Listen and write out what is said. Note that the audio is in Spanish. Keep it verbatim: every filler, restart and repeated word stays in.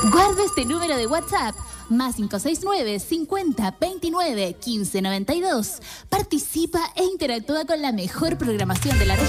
Guarda este número de WhatsApp, más cinco seis nueve, cincuenta, veintinueve, quince noventa y dos. Participa e interactúa con la mejor programación de la región.